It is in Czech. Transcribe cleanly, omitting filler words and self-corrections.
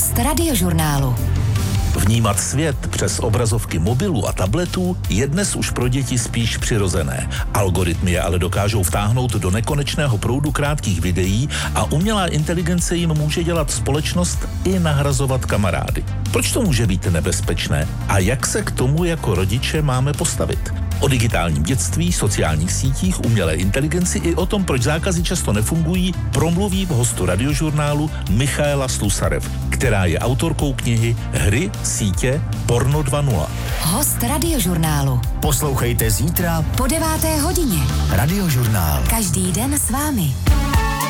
Host Radiožurnálu. Vnímat svět přes obrazovky mobilů a tabletů je dnes už pro děti spíš přirozené. Algoritmy je ale dokážou vtáhnout do nekonečného proudu krátkých videí a umělá inteligence jim může dělat společnost i nahrazovat kamarády. Proč to může být nebezpečné a jak se k tomu jako rodiče máme postavit? O digitálním dětství, sociálních sítích, umělé inteligenci i o tom, proč zákazy často nefungují, promluví v hostu Radiožurnálu Michaela Slusarev, která je autorkou knihy Hry, sítě, Porno 2.0. Host Radiožurnálu. Poslouchejte zítra Po 9. hodině. Radiožurnál. Každý den s vámi.